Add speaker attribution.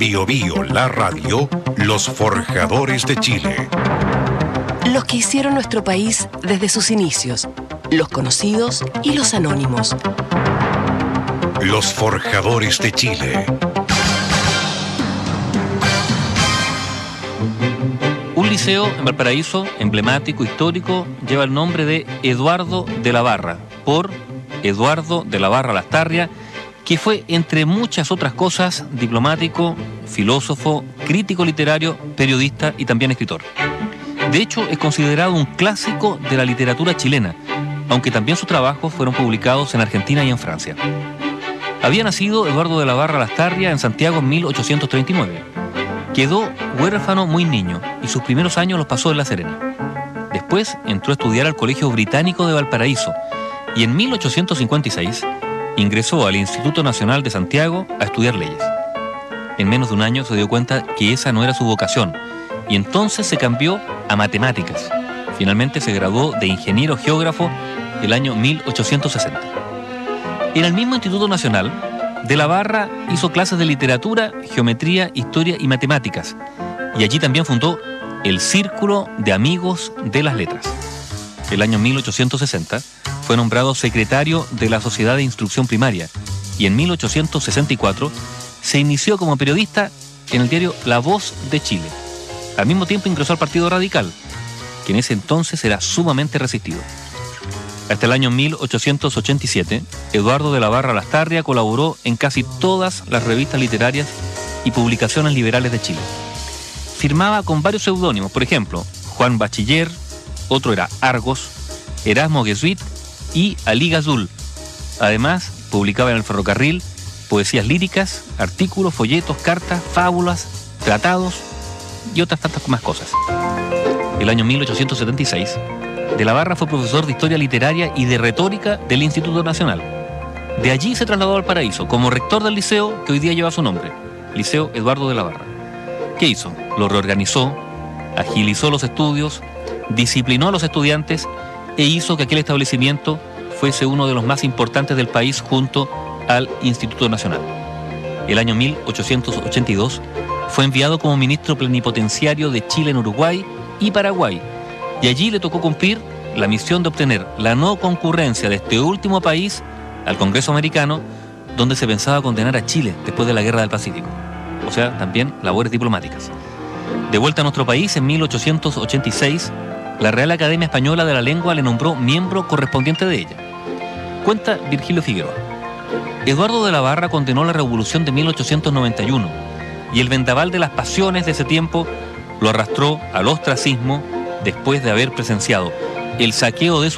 Speaker 1: Bio Bio, la radio, los forjadores de Chile.
Speaker 2: Los que hicieron nuestro país desde sus inicios, los conocidos y los anónimos.
Speaker 1: Los forjadores de Chile.
Speaker 3: Un liceo en Valparaíso, emblemático, histórico, lleva el nombre de Eduardo de la Barra, por Eduardo de la Barra Lastarria, que fue, entre muchas otras cosas, diplomático, filósofo, crítico literario, periodista y también escritor. De hecho, es considerado un clásico de la literatura chilena, aunque también sus trabajos fueron publicados en Argentina y en Francia. Había nacido Eduardo de la Barra Lastarria en Santiago en 1839. Quedó huérfano muy niño y sus primeros años los pasó en La Serena. Después entró a estudiar al Colegio Británico de Valparaíso y en 1856 ingresó al Instituto Nacional de Santiago a estudiar leyes. En menos de un año se dio cuenta que esa no era su vocación y entonces se cambió a matemáticas. Finalmente se graduó de ingeniero geógrafo el año 1860. En el mismo Instituto Nacional, de la Barra hizo clases de literatura, geometría, historia y matemáticas, y allí también fundó el Círculo de Amigos de las Letras. El año 1860 fue nombrado secretario de la Sociedad de Instrucción Primaria y en 1864 se inició como periodista en el diario La Voz de Chile. Al mismo tiempo ingresó al Partido Radical, que en ese entonces era sumamente resistido. Hasta el año 1887, Eduardo de la Barra Lastarria colaboró en casi todas las revistas literarias y publicaciones liberales de Chile. Firmaba con varios seudónimos, por ejemplo, Juan Bachiller, otro era Argos, Erasmo Guesuit y Ali Gazul. Además, publicaba en El Ferrocarril poesías líricas, artículos, folletos, cartas, fábulas, tratados y otras tantas más cosas. El año 1876, de la Barra fue profesor de Historia Literaria y de Retórica del Instituto Nacional. De allí se trasladó al Paraíso como rector del liceo que hoy día lleva su nombre, Liceo Eduardo de la Barra. ¿Qué hizo? Lo reorganizó, agilizó los estudios, disciplinó a los estudiantes e hizo que aquel establecimiento fuese uno de los más importantes del país junto al Instituto Nacional. El año 1882 fue enviado como ministro plenipotenciario de Chile en Uruguay y Paraguay, y allí le tocó cumplir la misión de obtener la no concurrencia de este último país al Congreso americano, donde se pensaba condenar a Chile después de la Guerra del Pacífico. O sea, también labores diplomáticas. De vuelta a nuestro país, en 1886, la Real Academia Española de la Lengua le nombró miembro correspondiente de ella. Cuenta Virgilio Figueroa. Eduardo de la Barra condenó la Revolución de 1891 y el vendaval de las pasiones de ese tiempo lo arrastró al ostracismo después de haber presenciado el saqueo de su